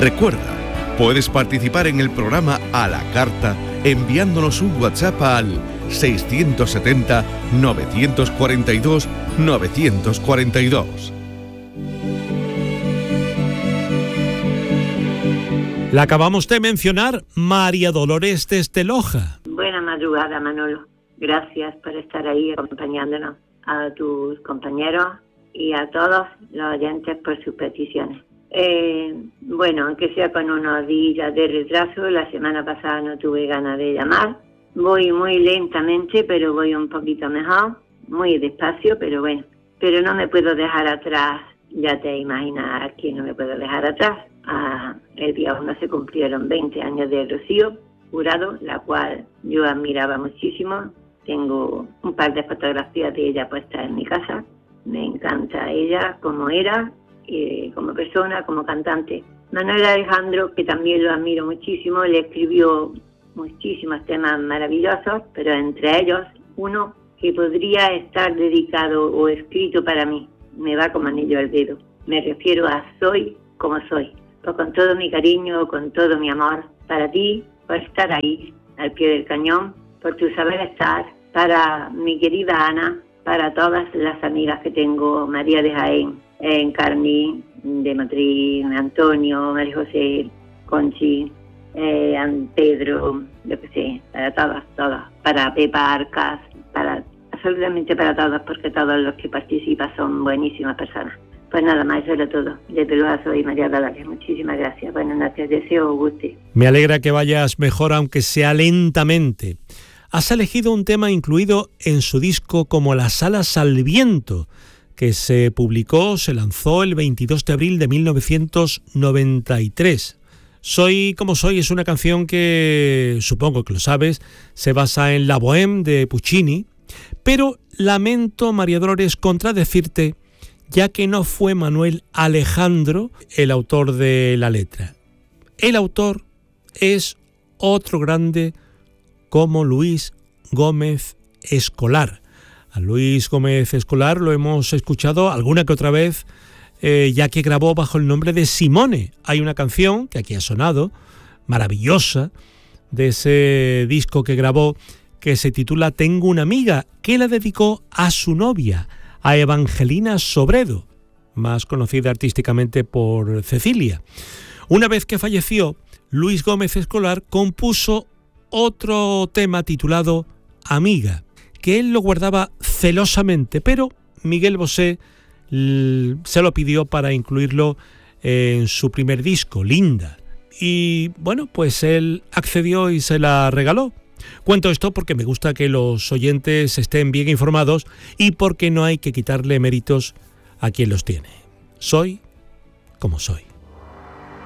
Recuerda, puedes participar en el programa a la carta enviándonos un WhatsApp al 670-942-942. La acabamos de mencionar, María Dolores desde Loja. Buena madrugada, Manolo. Gracias por estar ahí acompañándonos, a tus compañeros y a todos los oyentes por sus peticiones. Bueno, aunque sea con unos días de retraso, la semana pasada no tuve ganas de llamar. Voy muy lentamente, pero voy un poquito mejor, muy despacio, pero bueno. Pero no me puedo dejar atrás, ya te imaginas que no me puedo dejar atrás. El día 1 se cumplieron 20 años de Rocío Jurado, la cual yo admiraba muchísimo. Tengo un par de fotografías de ella puestas en mi casa. Me encanta ella como era, como persona, como cantante. Manuel Alejandro, que también lo admiro muchísimo, le escribió muchísimos temas maravillosos, pero entre ellos uno que podría estar dedicado o escrito para mí. Me va como anillo al dedo. Me refiero a Soy como soy. Pues con todo mi cariño, con todo mi amor para ti, por estar ahí, al pie del cañón, por tu saber estar, para mi querida Ana, para todas las amigas que tengo, María de Jaén, Encarni, de Madrid, Antonio, María José, Conchi, Pedro, yo qué sé, para todas, para Pepa Arcas, absolutamente para todas, porque todos los que participan son buenísimas personas. Pues nada más, eso era todo. Desde luego soy María Dolores. Muchísimas gracias. Buenas noches. Deseo os guste. Me alegra que vayas mejor, aunque sea lentamente. Has elegido un tema incluido en su disco Como las alas al viento, que se lanzó el 22 de abril de 1993. Soy como soy es una canción que, supongo que lo sabes, se basa en La Bohème de Puccini, pero lamento, María Dolores, contradecirte, ya que no fue Manuel Alejandro el autor de la letra. El autor es otro grande como Luis Gómez Escolar. A Luis Gómez Escolar lo hemos escuchado alguna que otra vez, ya que grabó bajo el nombre de Simone. Hay una canción que aquí ha sonado, maravillosa, de ese disco que grabó, que se titula Tengo una amiga, que la dedicó a su novia, a Evangelina Sobredo, más conocida artísticamente por Cecilia. Una vez que falleció, Luis Gómez Escolar compuso otro tema titulado Amiga, que él lo guardaba celosamente, pero Miguel Bosé se lo pidió para incluirlo en su primer disco, Linda. Y bueno, pues él accedió y se la regaló. Cuento esto porque me gusta que los oyentes estén bien informados y porque no hay que quitarle méritos a quien los tiene. Soy como soy.